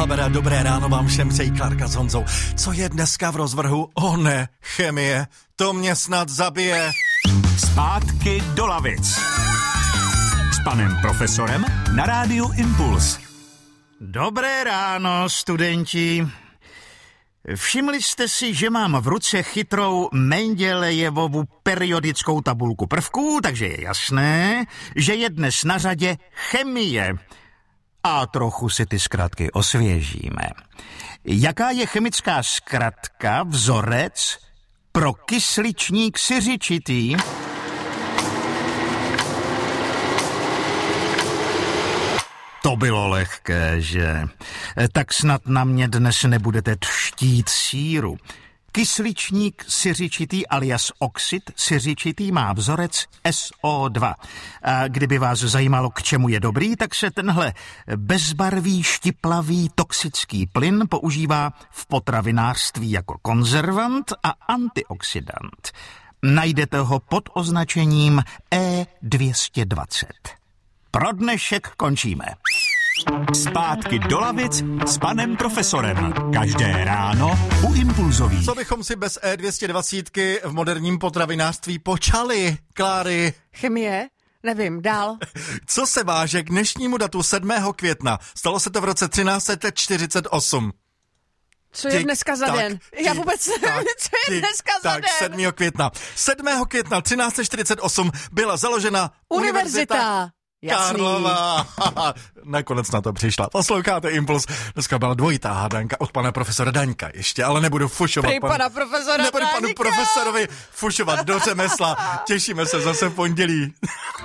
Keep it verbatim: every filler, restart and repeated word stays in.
Babera, dobré ráno vám všem, přejí Klárka s Honzou. Co je dneska v rozvrhu? O ne, chemie, to mě snad zabije. Zpátky do lavic. S panem profesorem na rádiu Impuls. Dobré ráno, studenti. Všimli jste si, že mám v ruce chytrou Mendelejevovu periodickou tabulku prvků, takže je jasné, že je dnes na řadě chemie. A trochu si ty zkratky osvěžíme. Jaká je chemická zkratka, vzorec pro kysličník siřičitý? To bylo lehké, že? Tak snad na mě dnes nebudete třtít síru. Kysličník siřičitý alias oxid siřičitý má vzorec S O dva. A kdyby vás zajímalo, k čemu je dobrý, tak se tenhle bezbarvý, štiplavý, toxický plyn používá v potravinářství jako konzervant a antioxidant. Najdete ho pod označením E dvě stě dvacet. Pro dnešek končíme. Zpátky do lavic s panem profesorem. Každé ráno u Impulzových. Co bychom si bez E dvě stě dvacet v moderním potravinářství počali, Kláry? Chemie? Nevím, dál. Co se váže k dnešnímu datu sedmého května? Stalo se to v roce třináct set čtyřicet osm. Co je Tik, dneska za tak, den? Já tik, vůbec nevím, co je tik, dneska za tak, den. sedmého května. sedmého května třináct set čtyřicet osm byla založena Univerzita. Univerzita Karlova. Nakonec na to přišla. Posloucháte Impuls. Dneska byla dvojitá hádanka od pana profesora Daňka ještě, ale nebudu fušovat. Prý pana profesora Nebudu panu Daňka. profesorovi fušovat do řemesla. Těšíme se zase v pondělí.